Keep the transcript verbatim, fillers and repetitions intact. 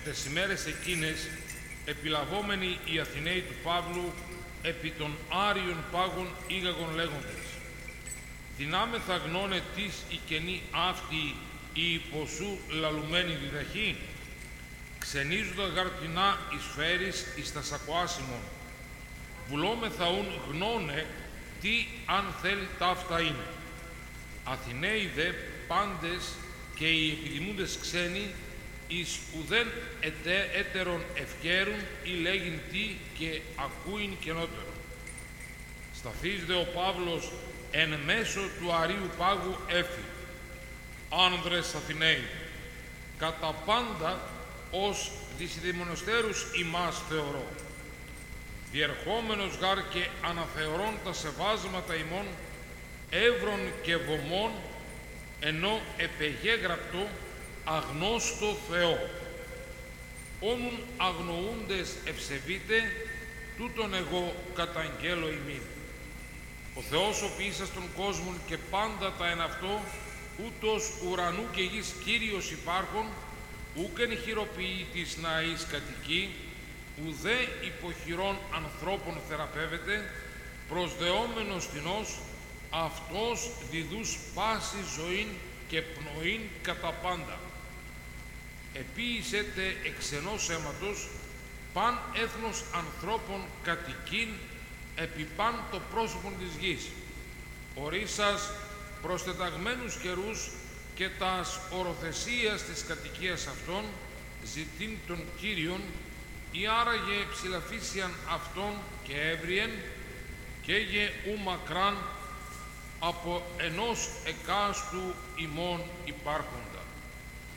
εν τες ημέρες εκείνες, επιλαβόμενοι οι Αθηναίοι του Παύλου, επί των Άριων πάγων ήγαγον λέγοντες: «Δυνάμεθα γνώνε τις η καινή αυτή η υποσού λαλουμένη διδαχή, ξενίζοντα γαρτινά εις φέρεις εις τα σακοάσιμον. Βουλόμεθα ούν γνώνε τι αν θέλει ταύτα είναι. Αθηναίοι δε πάντες και οι επιδημούντες ξένοι, εις ουδέν ετέ, έτερον ευκαίρουν ή λέγειν τι και ακούειν καινότερο. Σταθείς δε ο Παύλος εν μέσω του Αρίου Πάγου έφη: «Άνδρες Αθηναίοι, κατά πάντα ως δυσιδαιμονιστέρους ημάς θεωρώ. Διερχόμενος γάρ και αναθεωρών τα σεβάσματα ημών, εύρων και βωμών, ενώ επεγέγραπτο αγνώστο Θεό. Όνουν αγνοούντες ευσεβείτε, τούτον εγώ καταγγέλω ημίν. Ο Θεός ο ποιήσας των κόσμων και πάντα τα εν αυτό, ούτως ουρανού και γης Κύριος υπάρχων, ούκεν χειροποιητής να εις κατοικεί, ουδέ υποχειρών ανθρώπων θεραπεύεται, προσδεόμενος τινός, αυτός διδούς πάση ζωήν και πνοήν κατά πάντα. Επίησετε εξ ενός αίματος, παν έθνος ανθρώπων κατοικήν, επί παν το πρόσωπον της γης. Ορίσας προστεταγμένους καιρούς και τας οροθεσίας της κατοικίας αυτών, ζητήν των Κύριων, ή άραγε ψηλαφίσιαν αυτών και έβριεν, και γε ου μακράν από ενός εκάστου ημών υπάρχοντα».